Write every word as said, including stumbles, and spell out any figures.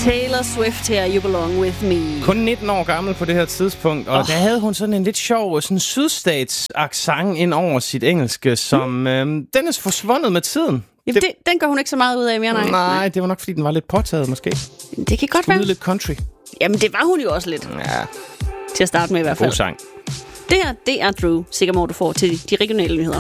Taylor Swift her, You Belong With Me. Kun nitten år gammel på det her tidspunkt, og oh. der havde hun sådan en lidt sjov sådan sydstats-accent ind over sit engelske, som mm. øhm, den er forsvundet med tiden. Jamen, det, den gør hun ikke så meget ud af mere, nej. Nej, det var nok, fordi den var lidt påtaget, måske. Det kan godt være. Lidt country. Jamen, det var hun jo også lidt. Ja. Til at starte med i hvert fald. God sang. Det her, det er Drew. Sikker må du får til de regionale nyheder.